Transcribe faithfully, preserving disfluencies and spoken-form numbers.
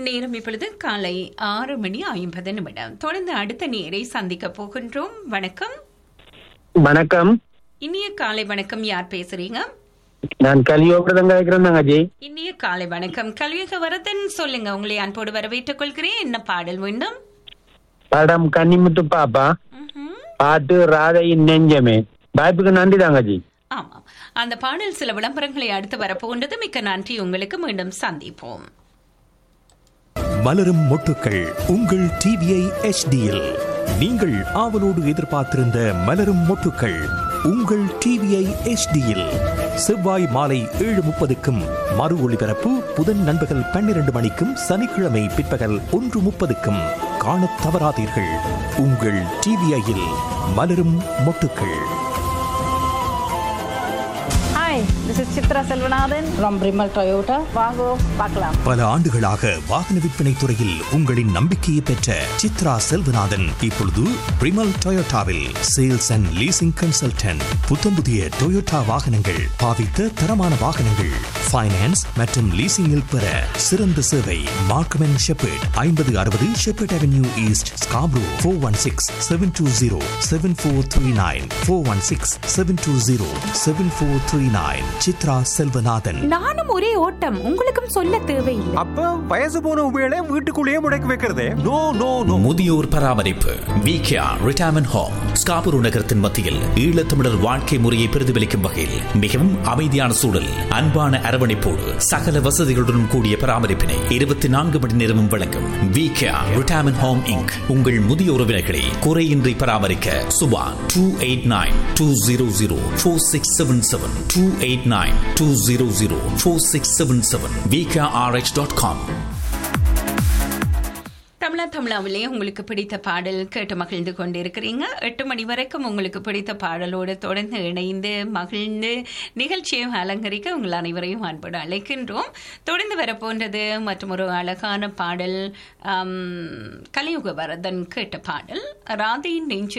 நேரம் இப்பொழுது காலை ஆறு மணி ஐம்பது நிமிடம். தொடர்ந்து அடுத்த நேரை சந்திக்க போகின்றோம். வணக்கம். வணக்கம். இனிய காலை வணக்கம். யார் பேசுறீங்க? நான் கலியோகரதன் கேட்கிறேன் தங்கச்சி. இனிய காலை வணக்கம். கலியுக வரதன், சொல்லுங்க. உங்களை அன்போடு வரவேற்றுக் கொள்கிறேன். என்ன பாடல் வேண்டும்? படம் கன்னிமுத்து பாப்பா, பாட்டு ராதையின் நெஞ்சமே. வாய்ப்புக்கு நன்றி தங்கச்சி. ஆமாம், அந்த பாடல் சில விளம்பரங்களை அடுத்து வரப்போகின்றது. மிக்க நன்றி. உங்களுக்கு மீண்டும் சந்திப்போம். மலரும் மொட்டுக்கள் உங்கள் டிவிஐ எச்டியில் நீங்கள் ஆவலோடு எதிர்பார்த்திருந்த மலரும் மொட்டுக்கள் உங்கள் டிவிஐ எச்டியில் செவ்வாய் மாலை ஏழு முப்பதுக்கும் மறு ஒளிபரப்பு புதன் நண்பகல் பன்னிரண்டு மணிக்கும் சனிக்கிழமை பிற்பகல் ஒன்று முப்பதுக்கும் காணத் தவறாதீர்கள். உங்கள் டிவிஐயில் மலரும் மொட்டுக்கள். Hi, this is Chitra Selvanathan from Brimal Toyota. வாங்கோ பார்க்கலாம். பல ஆண்டுகளாக வாகன விற்பனை துறையில் உங்களின் நம்பிக்கையை பெற்ற சித்ரா செல்வநாதன் இப்பொழுது பிரிமல் டொயோட்டாவில் சேல்ஸ் அண்ட் லீசிங் கன்சல்டன்ட். புத்தம் புதிய டொயோட்டா வாகனங்கள், பாவித்த தரமான வாகனங்கள், ஃபைனான்ஸ் மற்றும் லீசிங்கில் பெற சிறந்த சேவை. மார்க்கம் அண்ட் ஷெப்பர்ட், ஐம்பது அறுபது shepherd avenue east, Scarborough. Four one six seven two zero seven four three nine four one six seven two zero seven four three nine. Chitra Selvanathan. நானும் ஒரே ஓட்டம், உங்களுக்கும் சொல்ல தேவையில்லை. அப்ப வயசு போன உபயோக வீட்டுக்குள்ளேயே முடக்கி வைக்கிறதே. No no no. முதியோர் பராமரிப்பு விகேஆர் ரிட்டையர்மென்ட் ஹோம் ஸ்காபூர் நகரத்தின் மத்தியில் ஈழத்தமிழர் வாழ்க்கை முறையை பிரதிபலிக்கும் வகையில் மிகவும் அமைதியான சூழல், அன்பான அரவணைப்போடு சகல வசதிகளுடன் கூடிய பராமரிப்பினை இருபத்தி நான்கு மணி நேரமும் வழங்கும் விகேஆர் ரிட்டையர்மென்ட் ஹோம் இன்க். உங்கள் முதிய உறவினர்களை குறையின்றி பராமரிக்க Subha two eight nine two zero zero four six seven seven two eight nine two zero zero four six seven seven V K R H dot com. தமிழா தமிழாவிலே உங்களுக்கு பிடித்த பாடல் கேட்டு மகிழ்ந்து கொண்டிருக்கிறீங்க. எட்டு மணி வரைக்கும் உங்களுக்கு பிடித்த பாடலோடு தொடர்ந்து இணைந்து மகிழ்ந்து நிகழ்ச்சியை அலங்கரிக்க உங்கள் அனைவரையும் அன்போடு அழைக்கின்றோம். தொடர்ந்து வரப்போன்றது மற்றும் ஒரு அழகான பாடல். கலியுக வரதன் கேட்ட பாடல் ராதையின் நெஞ்சு